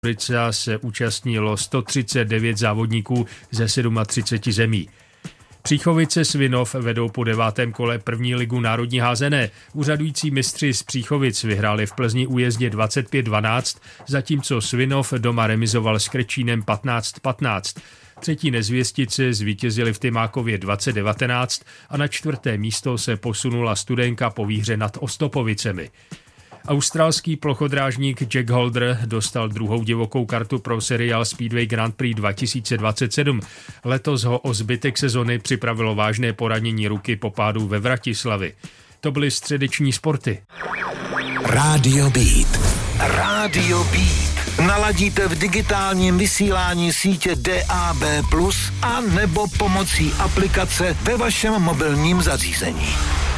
se účastnilo 139 závodníků ze 37 zemí. Příchovice Svinov vedou po 9. kole první ligu národní házené. Úřadující mistři z Příchovic vyhráli v Plzni újezdě 25-12, zatímco Svinov doma remizoval s Krčínem 15-15. Třetí Nezvěstice zvítězili v Tymákově 20-19 a na 4. místo se posunula Studenka po výhře nad Ostopovicemi. Australský plochodrážník Jack Holder dostal druhou divokou kartu pro seriál Speedway Grand Prix 2027. Letos ho o zbytek sezony připravilo vážné poranění ruky po pádu ve Vratislavi. To byly středeční sporty. Rádio Beat. Rádio Beat. Naladíte v digitálním vysílání sítě DAB+, a nebo pomocí aplikace ve vašem mobilním zařízení.